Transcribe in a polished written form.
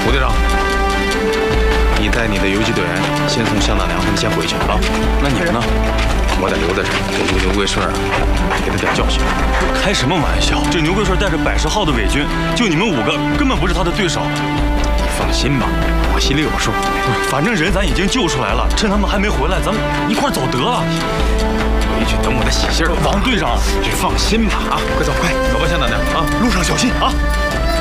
吴队长，你带你的游击队员先送向大娘他们先回去啊。 那你们呢？ 我得留在这儿，给这个牛桂顺给他点教训。 开什么玩笑？这牛桂顺带着110号的伪军，就你们5个根本不是他的对手。 你放心吧，我心里有数。 反正人咱已经救出来了，趁他们还没回来，咱们一块走得了。 回去等我的喜信儿。 王队长， 你放心吧啊！快走，快走吧，向大娘啊！ 路上小心啊！